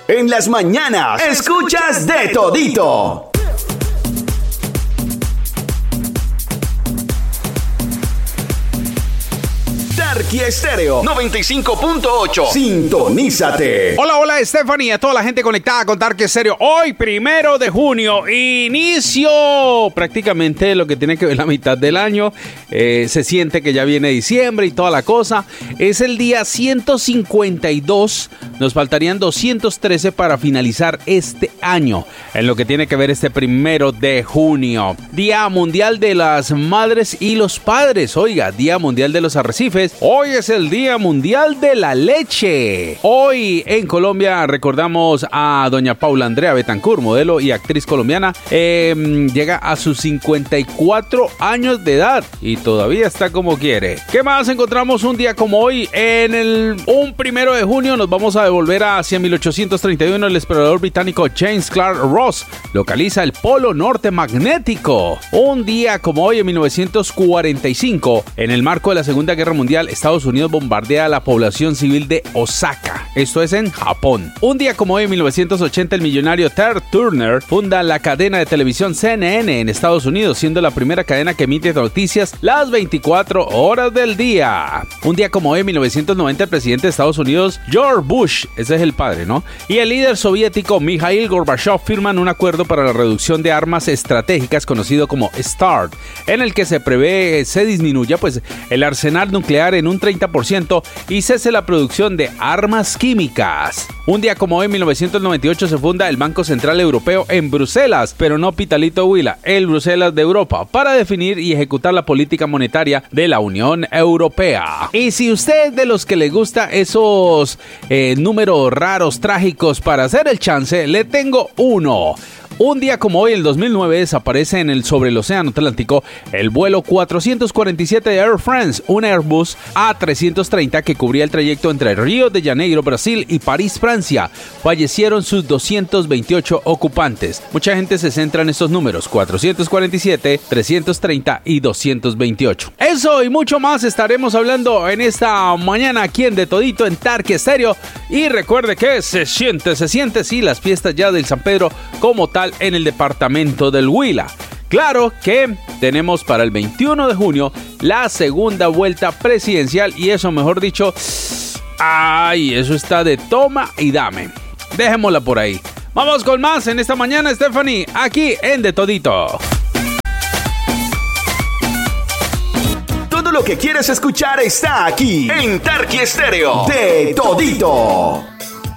En las mañanas, escuchas de todito. Tarqui Estéreo 95.8. Sintonízate. Hola, Stephanie, a toda la gente conectada con Tarqui Estéreo. Hoy, 1 de junio, inicio prácticamente lo que tiene que ver la mitad del año. Se siente que ya viene diciembre y toda la cosa. Es el día 152. Nos faltarían 213 para finalizar este año. En lo que tiene que ver este 1 de junio. Día Mundial de las Madres y los Padres. Oiga, Día Mundial de los Arrecifes. Hoy es el Día Mundial de la Leche. Hoy en Colombia recordamos a doña Paula Andrea Betancur, modelo y actriz colombiana. Llega a sus 54 años de edad y todavía está como quiere. ¿Qué más encontramos un día como hoy? Un 1 de junio nos vamos a devolver hacia 1831. El explorador británico James Clark Ross localiza el Polo Norte magnético. Un día como hoy, en 1945, en el marco de la Segunda Guerra Mundial, Estados Unidos bombardea a la población civil de Osaka. Esto es en Japón. Un día como hoy, en 1980, el millonario Ted Turner funda la cadena de televisión CNN en Estados Unidos, siendo la primera cadena que emite noticias las 24 horas del día. Un día como hoy, en 1990, el presidente de Estados Unidos, George Bush, ese es el padre, ¿no?, y el líder soviético Mikhail Gorbachev firman un acuerdo para la reducción de armas estratégicas conocido como START, en el que se prevé se disminuya el arsenal nuclear en un 30% y cese la producción de armas químicas. Un día como hoy, en 1998, se funda el Banco Central Europeo en Bruselas, pero no Pitalito Huila, el Bruselas de Europa, para definir y ejecutar la política monetaria de la Unión Europea. Y si usted es de los que le gusta esos números raros, trágicos para hacer el chance, le tengo uno. Un día como hoy, en el 2009, desaparece sobre el Océano Atlántico el vuelo 447 de Air France, un Airbus A330 que cubría el trayecto entre Río de Janeiro, Brasil, y París, Francia. Fallecieron sus 228 ocupantes. Mucha gente se centra en estos números: 447, 330 y 228. Eso y mucho más estaremos hablando en esta mañana aquí en De Todito en Tarqui Estéreo. Y recuerde que se siente, sí, las fiestas ya del San Pedro como tal en el departamento del Huila. Claro que tenemos para el 21 de junio la segunda vuelta presidencial y eso, mejor dicho, eso está de toma y dame. Dejémosla por ahí. Vamos con más en esta mañana, Stephanie, aquí en De Todito. Todo lo que quieres escuchar está aquí en Tarqui Estéreo. De Todito.